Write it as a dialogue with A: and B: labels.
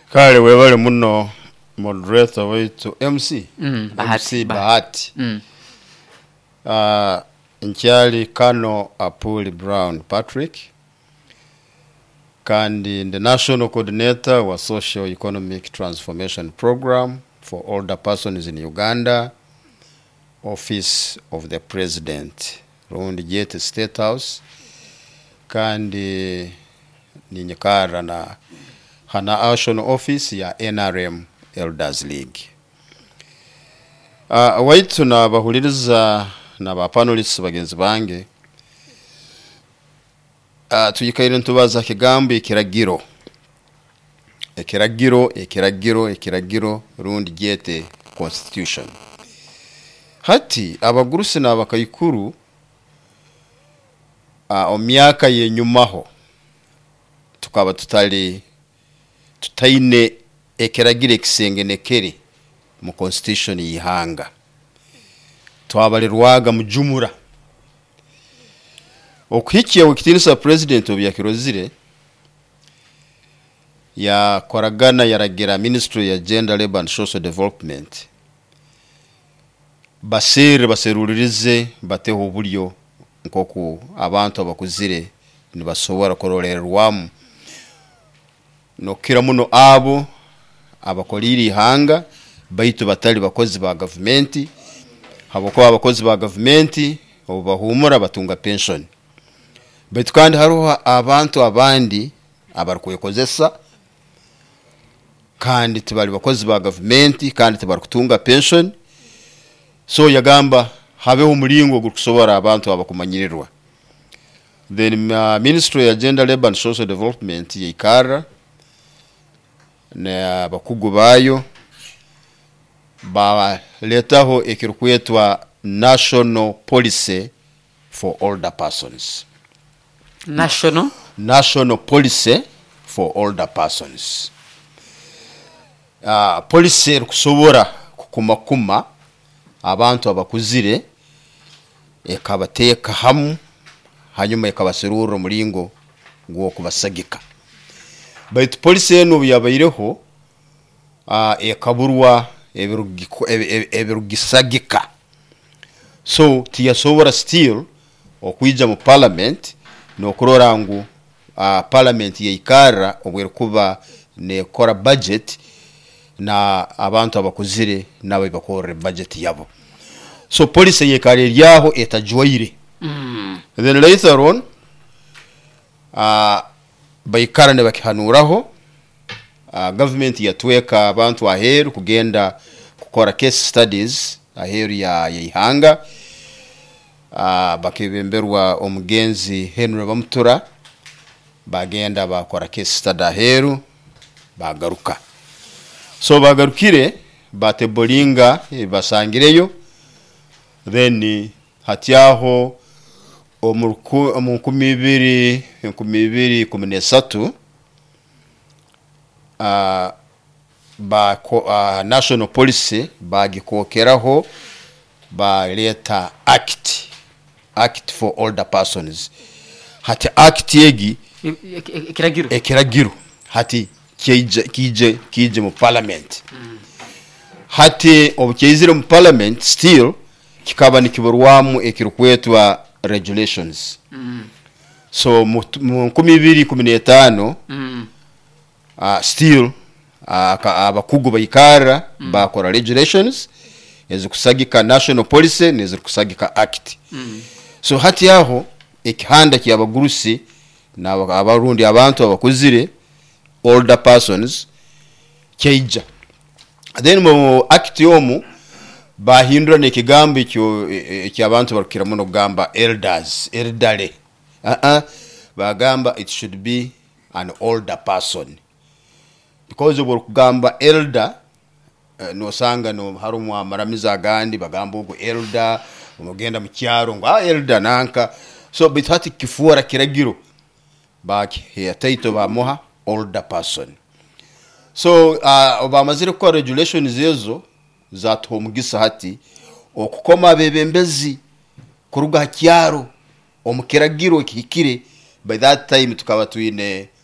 A: Kale webale muno moderator waitu MC Bahati. Nchali Kano Apuli Brown Patrick kandi the national coordinator wa social economic transformation program for older persons in Uganda, office of the president round Jet State House kandi ninyekara na hana action office ya NRM Elders League. Waitu na bahuliriza na bapanelists bagenzi bange tuyikaire ntubaza kigambo ekiragiro rundi Jet constitution. Hati abagurusi na bakayikuru omyaka yenyumaho tukaba tutaine ekiragire kisengenekere mu constitution yihanga twabalirwaga mujumura okwikiye wikitinisa president obyakirozire ya koragana yaragira ministry ya gender labor and social development baseruririze bateho uburyo nkoku abantu abakuzire nibasobora kororerwamu no kira muno abo abakoliri hanga baitu batali bakozi ba government haboko abakozi ba government obahumura batunga pension baitu kandi haruha abantu abandi abarikuyekozesa kandi tibali bakozi ba government kandi tibari kutunga pension so yagamba habeho umulingo gukusobora abantu abakumanyirirwa. Then ministry ya gender labor and social development yikara na bakugu bayo ba letaho ekirukwetwa national policy for older persons. National policy for older persons. Policy kusobora kukumakuma abantu abakuzire ekabateka hamu hanyuma ekabaserura mulingo gwo kubasagika. But policy eno yabayireho ekaburwa ebirugisagika. So tiyasobora still okwija mu parliament no kurorangu parliament yeikara obwerikuba ne kora budget na abantu abakuzire nawe bakore budget yabo. So policy yekare yaho etajwaire. Then later on baikara ne bakihanuraho government yatweka abantu aheru kugenda kukora case studies aheru ya ihanga bakibemberwa omugenzi Henry Bamutura bagenda bakora case study aheru bagaruka. So bagarukire batebolinga basangireyo then hatyaho omuku 2013 national policy bagikokeraho ba leta act for older persons. Hati act yegi ekiragiro hati kije mu parliament. Hati obukeizire mu parliament still kikaba nikiburwamu ekirukwetwa regulations. So mu 2015 still abakugu bayikara bakora regulations ezikusagika national policy nezikusagika act. So hati yaho ekihanda kyabagurusi na abarundi abantu abakuzire older persons keija. Then mu act yomu bahindura nekigambo ekyabantu barukira muno gamba eldale. Bagamba it should be an older person. Because of gamba elder no sanga no harumu amaramiza gandi bagamba ugo elder umugenda mukyaro ngo elder nanka. So bitati kifuara kiragiro baki ya title ba moha older person. So obamazire ko regulations ezo zatomugisa hati okukoma bebembezi kuruga kyaro omukiragiro kihikire. By that time tukaba tuine